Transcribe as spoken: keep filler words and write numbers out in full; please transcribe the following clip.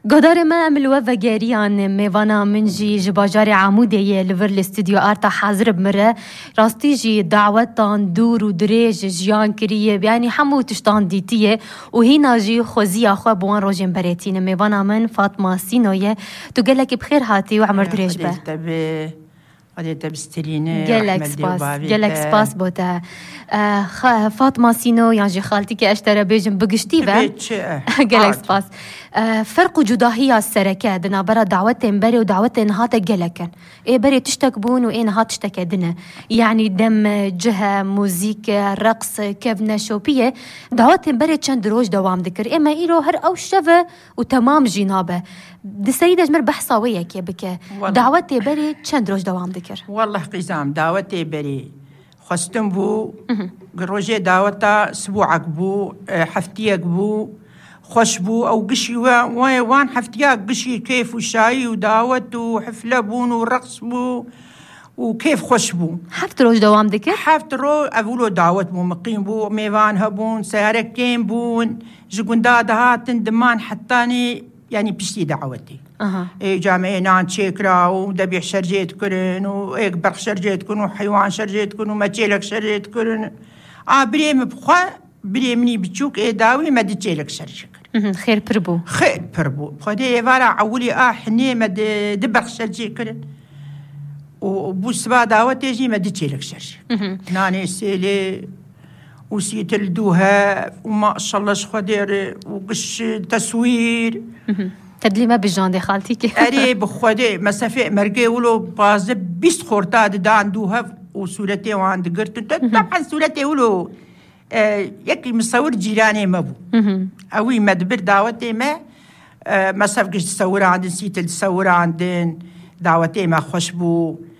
قدر ما أمل وفجاريان ميوانا منجي جباجاري عمودية لفر الاستوديو آرتا حاضر بمرة راستي جي دعوتان دور ودريج جيان كريه يعني حمو تشتان ديتيه وهنا جي خوزيا خو بوان روجين بريتين ميوانا من فاطمة سينوية تقلك بخير هاتي وعمر دريج به قديت بستريني جالك سباس جالك سباس بوتا آه فاطمة سينو يعني خالتي كي اشترى بيجم بقشتيبه جالك سباس آه فرق جداهية السركة دنا برا دعوتين بري ودعوتين هاتا جالكن ايه بري تشتكبون وايه هات تشتكدنا يعني دم جهة موسيقى رقص كيفنا شوبية دعوتين بري چند روج دوام ذكر اما ايرو هر او شفه وتمام جنابه دي سيدة جمر بحصاوية كي بك دعوتي بري چند روج دوام ذكر والله قيزام دعوتي بري خستم بو روجي دعوتا اسبوعك بو حفتيك بو خوش بو او قشي وان حفتياك قشي كيف وشاي ودعوت وحفلة بون ورقص بو وكيف خوش بو حفت روج دوام ذكر حفت رو اولو دعوت بو مقيم بو ميوان هبون سيارك كيم بون جقنداد هاتن دمان حتاني يعني بشتي دعوتي أه. إيه جامعي نان تشيكرا ودبيع شرجيت كرن وإيك برق شرجيت كرن وحيوان شرجيت كرن ومتشيلك شرجيت كرن آه بريم بخوا بريمني بتشوك إيه داوي ما دي تشيلك شرجي كرن خير بربو خير بربو بخدي يفارع عولي آه حني ما دي دبرق شرجي كرن وبو سبا دعوتي يجي ما دي تشيلك شرجي ناني سيلي وسيت الدوها وما شاء الله شخدير وقش تصوير تدلي ما بجان دي خالتي كي اري بخودي مسافه مرقي ولو باز بيست خورتا دان دوها وصورتي وعند قرت طبعا صورتي ولو آه يكي مصور جيراني مبو اوي مدبر دعوتي ما آه مسافه تصور عند سيت تصور عندن دعوتي ما خوشبو